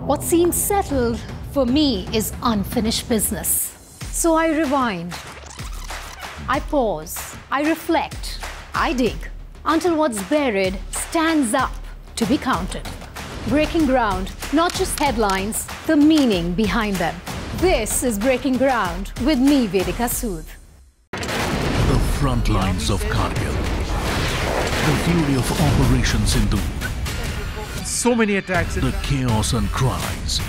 What seems settled for me is unfinished business. So I rewind, I pause, I reflect, I dig, until what's buried stands up to be counted. Breaking ground, not just headlines, the meaning behind them. This is Breaking Ground with me, Vedika Sood. The front lines of Kargil. The fury of Operation Sindoor. So many attacks. The chaos and cries